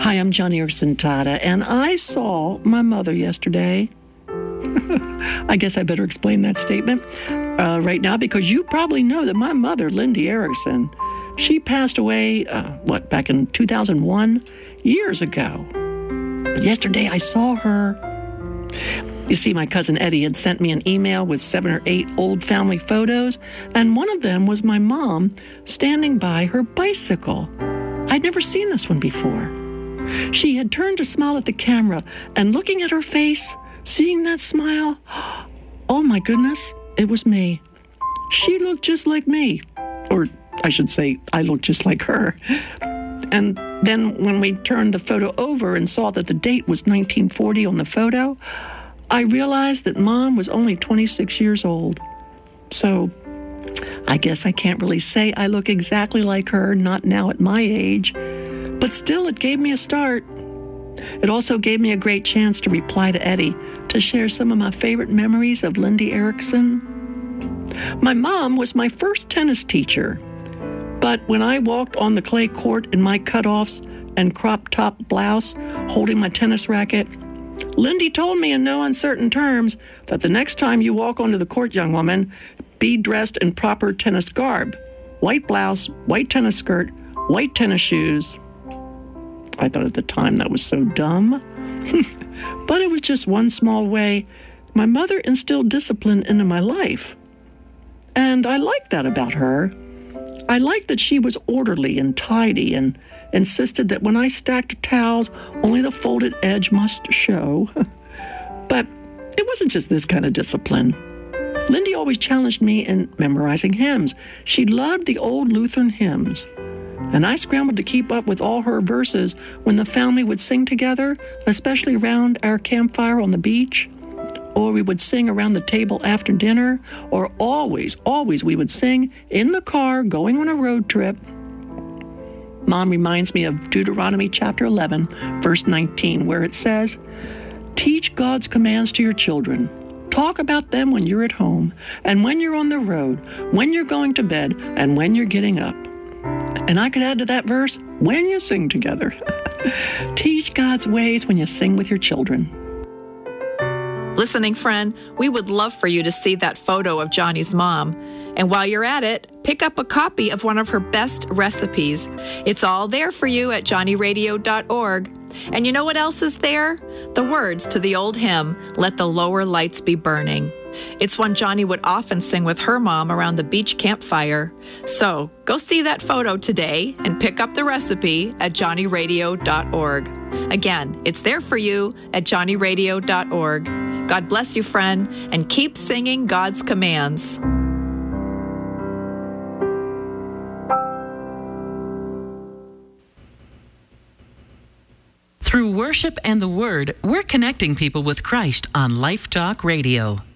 Hi, I'm Joni Eareckson Tada, and I saw my mother yesterday. I guess I better explain that statement right now, because you probably know that my mother, Lindy Eareckson, she passed away, back in 2001, years ago. But yesterday I saw her. You see, my cousin Eddie had sent me an email with 7 or 8 old family photos, and one of them was my mom standing by her bicycle. I'd never seen this one before. She had turned to smile at the camera, and looking at her face, seeing that smile, oh my goodness, it was me. She looked just like me. Or I should say, I looked just like her. And then when we turned the photo over and saw that the date was 1940 on the photo, I realized that Mom was only 26 years old. So I guess I can't really say I look exactly like her, not now at my age. But still, it gave me a start. It also gave me a great chance to reply to Eddie, to share some of my favorite memories of Lindy Eareckson. My mom was my first tennis teacher. But when I walked on the clay court in my cutoffs and crop top blouse, holding my tennis racket, Lindy told me in no uncertain terms that the next time you walk onto the court, young woman, be dressed in proper tennis garb. White blouse, white tennis skirt, white tennis shoes. I thought at the time that was so dumb. But it was just one small way my mother instilled discipline into my life. And I liked that about her. I liked that she was orderly and tidy and insisted that when I stacked towels, only the folded edge must show. But it wasn't just this kind of discipline. Lindy always challenged me in memorizing hymns. She loved the old Lutheran hymns. And I scrambled to keep up with all her verses when the family would sing together, especially around our campfire on the beach. Or we would sing around the table after dinner, or always we would sing in the car going on a road trip. Mom reminds me of Deuteronomy chapter 11, verse 19, where it says, "Teach God's commands to your children. Talk about them when you're at home, and when you're on the road, when you're going to bed, and when you're getting up." And I could add to that verse, when you sing together. Teach God's ways when you sing with your children. Listening friend, we would love for you to see that photo of Joni's mom. And while you're at it, pick up a copy of one of her best recipes. It's all there for you at johnnyradio.org. And you know what else is there? The words to the old hymn, "Let the Lower Lights Be Burning." It's one Joni would often sing with her mom around the beach campfire. So go see that photo today and pick up the recipe at johnnyradio.org. Again, it's there for you at johnnyradio.org. God bless you, friend, and keep singing God's commands. Through worship and the Word, we're connecting people with Christ on Life Talk Radio.